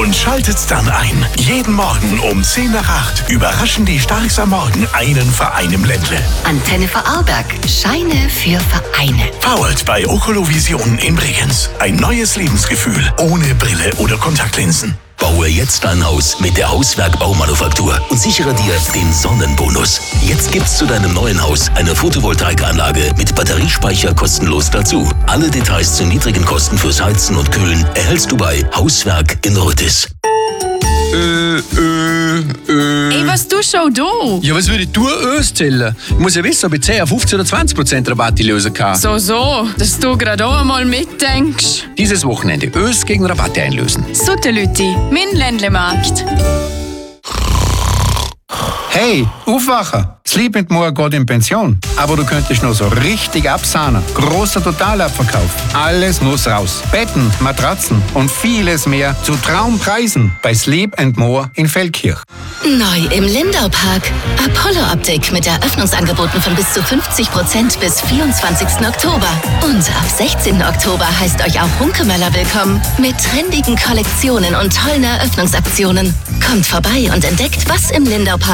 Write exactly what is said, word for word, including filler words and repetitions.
und schaltet's dann ein. Jeden Morgen um zehn nach acht überraschen die Starks am Morgen einen Verein im Ländle. Antenne Vorarlberg. Scheine für Vereine. Powered bei Okolovision in Bregenz. Ein neues Lebensgefühl ohne Brille oder Kontaktlinsen. Baue jetzt dein Haus mit der Hauswerk Baumanufaktur und sichere dir den Sonnenbonus. Jetzt gibt's zu deinem neuen Haus eine Photovoltaikanlage mit Batteriespeicher kostenlos dazu. Alle Details zu niedrigen Kosten fürs Heizen und Kühlen erhältst du bei Hauswerk in Rüttis. Äh, äh, äh. Ey, was tust du da? Ja, was würde ich tun? Ös zählen. Ich muss ja wissen, ob ich zehn, fünfzehn oder zwanzig Prozent Rabatt lösen kann. So, so, dass du gerade auch einmal mitdenkst. Dieses Wochenende Ös gegen Rabatte einlösen. Sute Lütti, mein Ländlemarkt. Hey, aufwachen! Sleep and More geht in Pension. Aber du könntest noch so richtig absahnen. Großer Totalabverkauf. Alles muss raus. Betten, Matratzen und vieles mehr zu Traumpreisen bei Sleep and More in Feldkirch. Neu im Lindau-Park. Apollo-Optik mit Eröffnungsangeboten von bis zu fünfzig Prozent bis vierundzwanzigsten Oktober. Und ab sechzehnten Oktober heißt euch auch Hunkemöller willkommen. Mit trendigen Kollektionen und tollen Eröffnungsaktionen. Kommt vorbei und entdeckt, was im Lindau-Park